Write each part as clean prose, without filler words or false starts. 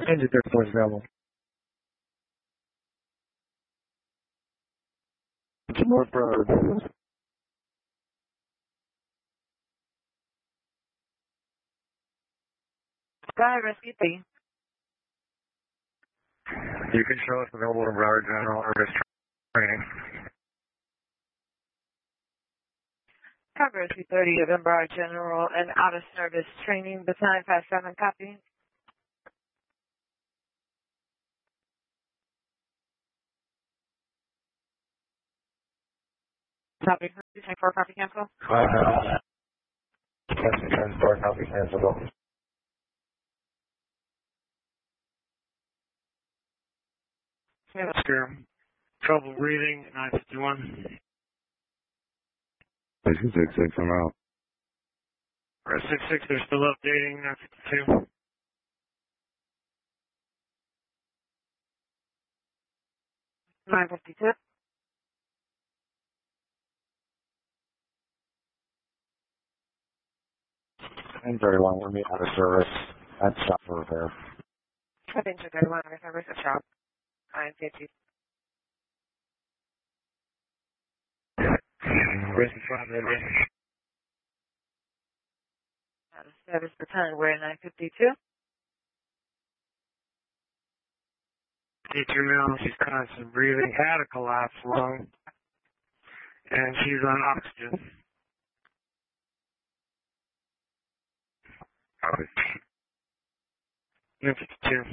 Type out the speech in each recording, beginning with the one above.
Engine 34 is available. North Broward. Sky Rescue 3. You can show us available in Broward General Service Training. Sky Rescue 30 of Broward General and out of service training. Battalion 57, copy. Copy. 24, copy, cancel. Transport, copy, cancel. Oscar, trouble breathing, 951. 666, I'm out. 66, they're still updating, 952. $9.52. 1031, we're meeting out of service. That's stop for repair. Attention 31, out of service, a shop. $9.50. Rescue 5, rescue. Out of service, battalion, we're 952. 82 mil, she's constant breathing, had a collapsed lung, and she's on oxygen. Copy. 952.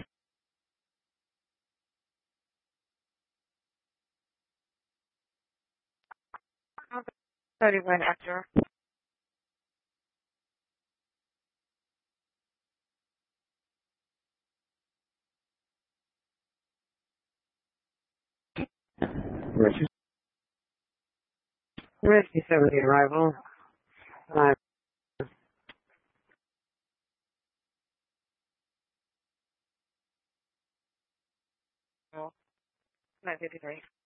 31 after. Rescue 70 arrival. 953.